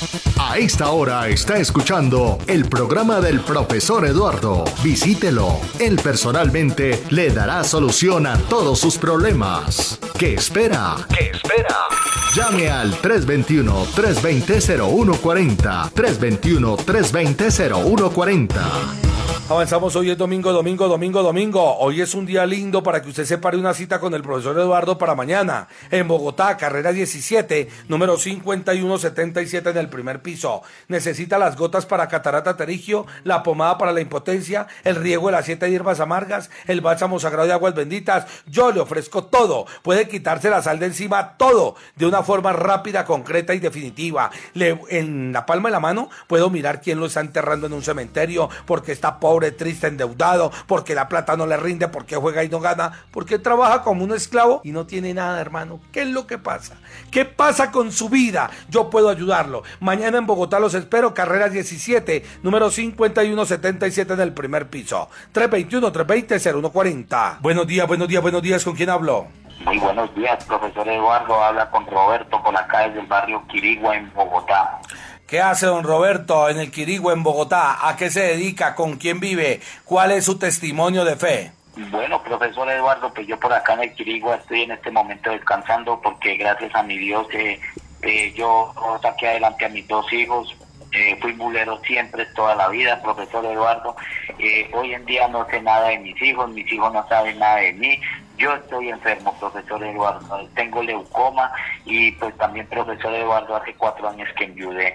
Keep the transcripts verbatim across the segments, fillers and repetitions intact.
A esta hora está escuchando el programa del profesor Eduardo. Visítelo. Él personalmente le dará solución a todos sus problemas. ¿Qué espera? ¿Qué espera? Llame al tres dos uno, tres dos cero, cero uno cuatro cero, tres dos uno, tres dos cero, cero uno cuatro cero. Avanzamos, hoy es domingo, domingo, domingo, domingo. Hoy es un día lindo para que usted separe una cita con el profesor Eduardo para mañana. En Bogotá, carrera diecisiete, número cincuenta y uno setenta y siete en el primer piso. Necesita las gotas para catarata pterigio, la pomada para la impotencia, el riego de las siete hierbas amargas, el bálsamo sagrado de aguas benditas. Yo le ofrezco todo. Puede quitarse la sal de encima, todo, de una forma rápida, concreta y definitiva. Le, en la palma de la mano puedo mirar quién lo está enterrando en un cementerio, porque está pobre, triste, endeudado, porque la plata no le rinde, porque juega y no gana, porque trabaja como un esclavo y no tiene nada, hermano. ¿Qué es lo que pasa? ¿Qué pasa con su vida? Yo puedo ayudarlo. Mañana en Bogotá los espero, carrera diecisiete, número cincuenta y uno setenta y siete en el primer piso. tres dos uno, tres dos cero, cero uno cuatro cero. Buenos días, buenos días, buenos días. ¿Con quién hablo? Muy buenos días, profesor Eduardo. Habla con Roberto, por acá desde el barrio Quirigua, en Bogotá. ¿Qué hace don Roberto en el Quirigua, en Bogotá? ¿A qué se dedica? ¿Con quién vive? ¿Cuál es su testimonio de fe? Bueno, profesor Eduardo, pues yo por acá en el Quirigua estoy en este momento descansando porque gracias a mi Dios eh, eh, yo saqué adelante a mis dos hijos. Eh, fui mulero siempre, toda la vida, profesor Eduardo. Eh, hoy en día no sé nada de mis hijos, mis hijos no saben nada de mí. Yo estoy enfermo, profesor Eduardo. Tengo leucoma y pues también, profesor Eduardo, hace cuatro años que enviudé.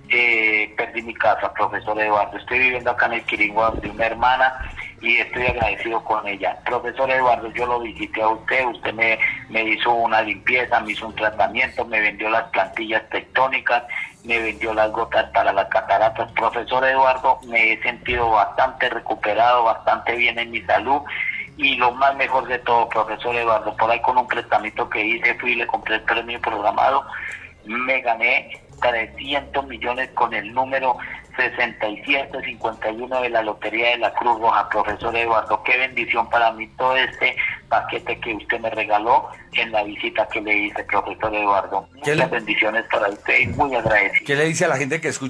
Eh, perdí mi casa, profesor Eduardo. Estoy viviendo acá en el Quirigua de una hermana y estoy agradecido con ella. Profesor Eduardo, yo lo visité a usted, usted me, me hizo una limpieza, me hizo un tratamiento, me vendió las plantillas tectónicas, me vendió las gotas para las cataratas. Profesor Eduardo, me he sentido bastante recuperado, bastante bien en mi salud. Y lo más mejor de todo, profesor Eduardo, por ahí con un prestamito que hice, fui y le compré el premio programado, me gané trescientos millones con el número sesenta y siete cincuenta y uno de la Lotería de la Cruz Roja. Profesor Eduardo, qué bendición para mí todo este paquete que usted me regaló en la visita que le hice, profesor Eduardo. Muchas le... bendiciones para usted y muy agradecido. ¿Qué le dice a la gente que escucha